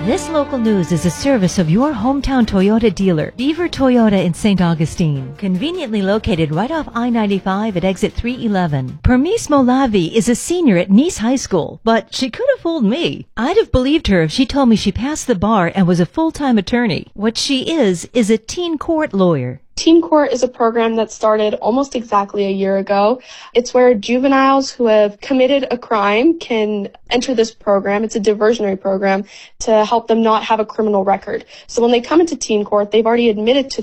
This local news is a service of your hometown Toyota dealer, Beaver Toyota in St. Augustine, conveniently located right off I-95 at exit 311. Permise Molavi is a senior at Nice High School, but she could have fooled me. I'd have believed her if she told me she passed the bar and was a full-time attorney. What she is a teen court lawyer. Teen Court is a program that started almost exactly a year ago. It's where juveniles who have committed a crime can enter this program. It's a diversionary program to help them not have a criminal record. So when they come into Teen Court, they've already admitted to